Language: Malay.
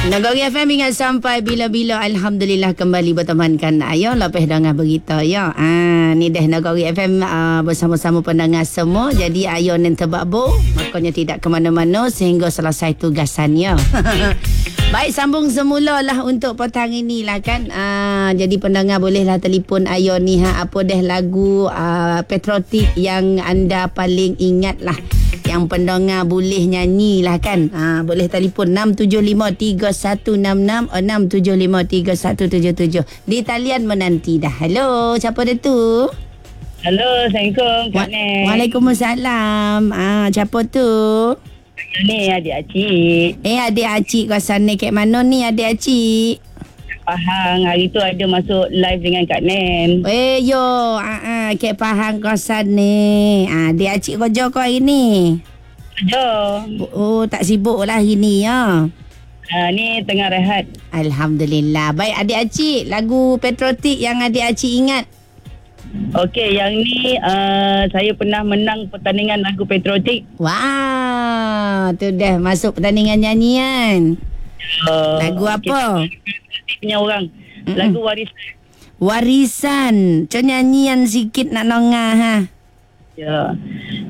Nagori FM ingat sampai bila-bila. Alhamdulillah kembali bertemankan ayo lepas dengar berita ya. Ni dah Nagori FM bersama-sama pendengar semua. Jadi ayo nan tebak-bo, makanya tidak ke mana-mana sehingga selesai tugasannya. Baik, sambung semula lah untuk petang ini lah kan. Jadi pendengar bolehlah telefon ayo ni apa dah lagu patriotik yang anda paling ingat lah, yang pendengar boleh nyanyi lah kan. Boleh telefon 6753166 6753177. Di talian menanti dah. Hello, siapa dia tu? Halo, Assalamualaikum Kak Nek. Waalaikumsalam. Siapa tu? Ni adik acik. Adik acik kawasan ni kat mana ni adik acik? Pahang, hari tu ada masuk live dengan Kak Nen. Yo, kat Pahang kawasan ni. Adik acik kerja kau hari ni? Kerja. Oh, tak sibuk lah hari ni ya? Ni tengah rehat. Alhamdulillah. Baik adik acik, lagu patriotik yang adik acik ingat? Okey, yang ni saya pernah menang pertandingan lagu patriotik. Wah, tu dah masuk pertandingan nyanyian. Lagu apa? Punya orang. Lagu Warisan. Warisan. Nyanyian sikit nak nongah ha. Ya.